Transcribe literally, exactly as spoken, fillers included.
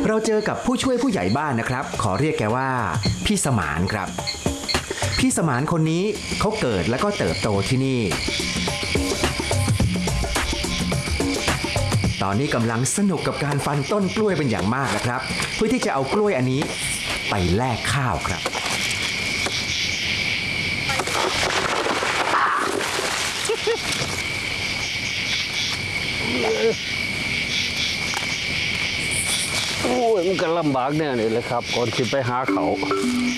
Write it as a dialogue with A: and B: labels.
A: เราเจอกับผู้ช่วยผู้ใหญ่บ้านนะครับ ขอเรียกแกว่าพี่สมานครับพี่สมานคนนี้เขาเกิดแล้วก็เติบโตที่นี่ตอนนี้กำลังสนุกกับการฟันต้นกล้วยเป็นอย่างมากนะครับเพื่อที่จะเอากล้วยอันนี้ไปแลกข้าวครับ
B: โอ้ยมันก็ลำบากแน่เลยเลยครับก่อนที่ไปหาเขา